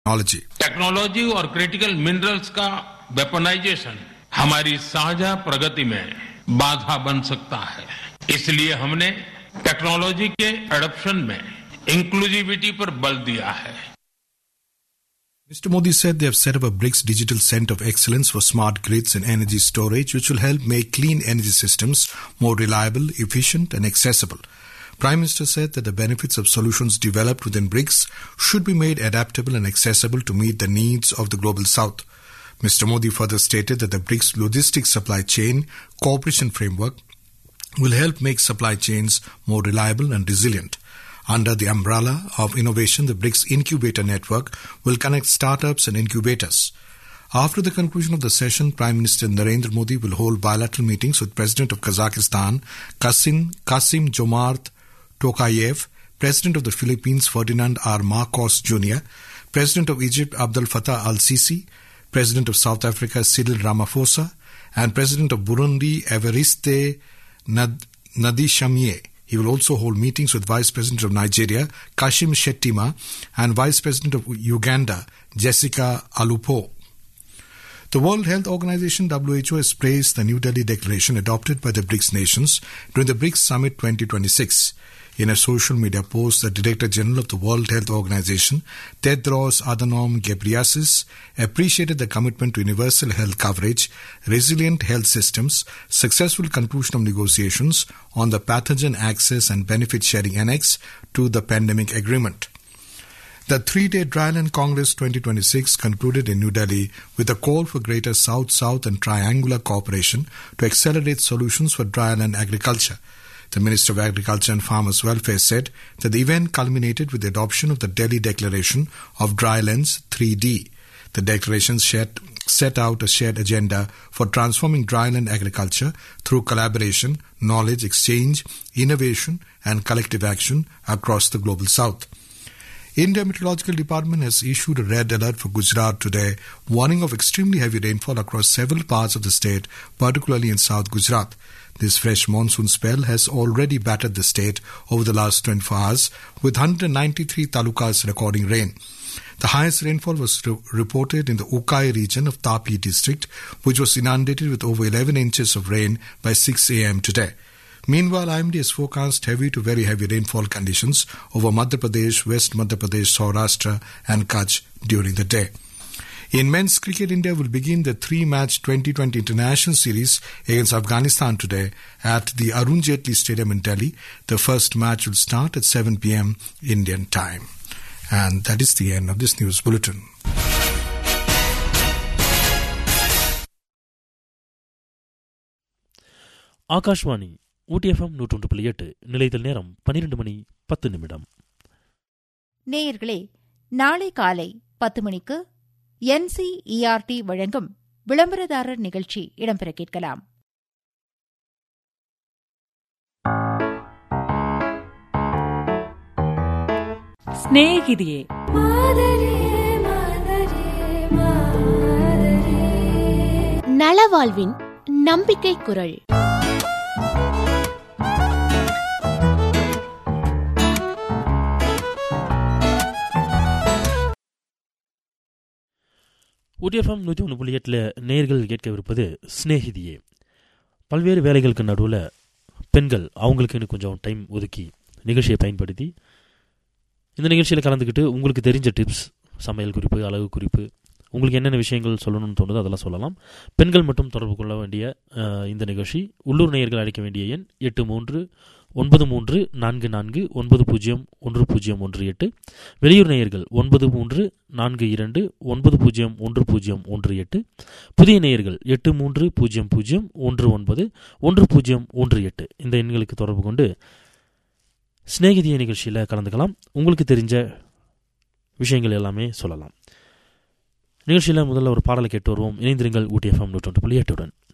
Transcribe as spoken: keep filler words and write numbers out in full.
technology. Technology और critical minerals का weaponisation हमारी साझा प्रगति में बाधा बन सकता है. इसलिए हमने टेक्नोलॉजी के एडॉप्शन में इंक्लूसिविटी पर बल दिया है. Mister Modi said they have set up a BRICS Digital Center of Excellence for smart grids and energy storage, which will help make clean energy systems more reliable, efficient and accessible. Prime Minister said that the benefits of solutions developed within BRICS should be made adaptable and accessible to meet the needs of the global south. Mister Modi further stated that the BRICS Logistics Supply Chain Cooperation Framework will help make supply chains more reliable and resilient. Under the umbrella of innovation, the BRICS Incubator Network will connect startups and incubators. After the conclusion of the session, Prime Minister Narendra Modi will hold bilateral meetings with President of Kazakhstan, Kasim, Kasim Jomart Tokayev, President of the Philippines, Ferdinand R. Marcos Junior, President of Egypt, Abdel Fattah al-Sisi, President of South Africa, Cyril Ramaphosa, and President of Burundi, Evariste Nad- Ndayishimiye. He will also hold meetings with Vice President of Nigeria, Kashim Shettima, and Vice President of Uganda, Jessica Alupo. The World Health Organization, W H O, has praised the New Delhi Declaration adopted by the BRICS nations during the BRICS Summit twenty twenty-six. In a social media post, the Director General of the World Health Organization, Tedros Adhanom Ghebreyesus, appreciated the commitment to universal health coverage, resilient health systems, successful conclusion of negotiations on the Pathogen Access and Benefit Sharing Annex to the Pandemic Agreement. The three-day Dryland Congress twenty twenty-six concluded in New Delhi with a call for greater South-South and triangular cooperation to accelerate solutions for dryland agriculture. The Minister of Agriculture and Farmers' Welfare said that the event culminated with the adoption of the Delhi Declaration of Drylands three D. The declaration set out a shared agenda for transforming dryland agriculture through collaboration, knowledge exchange, innovation and collective action across the global south. India Meteorological Department has issued a red alert for Gujarat today, warning of extremely heavy rainfall across several parts of the state, particularly in South Gujarat. This fresh monsoon spell has already battered the state over the last twenty-four hours, with one hundred ninety-three talukas recording rain. The highest rainfall was re- reported in the Ukai region of Tapi district, which was inundated with over eleven inches of rain by six a.m. today. Meanwhile, I M D has forecast heavy to very heavy rainfall conditions over Madhya Pradesh, West Madhya Pradesh, Saurashtra and Kutch during the day. In men's cricket, India will begin the three-match twenty twenty International Series against Afghanistan today at the Arun Jaitley Stadium in Delhi. The first match will start at seven p.m. Indian time. And that is the end of this news bulletin. Akashvani Ooty FM நூற்றொன்று புள்ளி எட்டு நிலையத்தில் நேரம் பன்னிரண்டு மணி பத்து நிமிடம். நேயர்களே, நாளை காலை பத்து மணிக்கு என்சிஇஆர்டி வழங்கும் விளம்பரதாரர் நிகழ்ச்சி இடம்பெற கேட்கலாம். ஸ்நேகிதியே நலவாழ்வின் நம்பிக்கை குரல். ஊட்டிஎஃப்எம் நூற்றி ஒன்று புள்ளி எட்டில் நேயர்கள் கேட்கவிருப்பது ஸ்நேகிதியே. பல்வேறு வேலைகளுக்கு நடுவில் பெண்கள் அவங்களுக்குன்னு கொஞ்சம் டைம் ஒதுக்கி நிகழ்ச்சியை பயன்படுத்தி இந்த நிகழ்ச்சியில் கலந்துக்கிட்டு உங்களுக்கு தெரிஞ்ச டிப்ஸ், சமையல் குறிப்பு, அழகு குறிப்பு, உங்களுக்கு என்னென்ன விஷயங்கள் சொல்லணும்னு தோணுதோ அதெல்லாம் சொல்லலாம். பெண்கள் மட்டும் தொடர்பு கொள்ள வேண்டிய இந்த நிகழ்ச்சி உள்ளூர் நேயர்கள் அழைக்க வேண்டிய எண் எட்டு மூன்று ஒன்பது மூன்று நான்கு நான்கு ஒன்பது பூஜ்ஜியம் ஒன்று பூஜ்ஜியம் ஒன்று எட்டு. வெளியூர் நேயர்கள் ஒன்பது மூன்று நான்கு இரண்டு ஒன்பது பூஜ்ஜியம் ஒன்று பூஜ்ஜியம் ஒன்று எட்டு. புதிய நேயர்கள் எட்டு மூன்று பூஜ்ஜியம் பூஜ்ஜியம் ஒன்று ஒன்பது ஒன்று பூஜ்ஜியம் ஒன்று எட்டு. இந்த எண்களுக்கு தொடர்பு கொண்டு ஸ்நேகிதிய நிகழ்ச்சியில் கலந்துக்கலாம். உங்களுக்கு தெரிஞ்ச விஷயங்கள் எல்லாமே சொல்லலாம். நிகழ்ச்சியில் முதல்ல ஒரு பாடலை கேட்டு வருவோம். இணைந்திருங்கள் ஊட்டி எஃப்எம் நூற்றொன்று புள்ளி எட்டுடன்.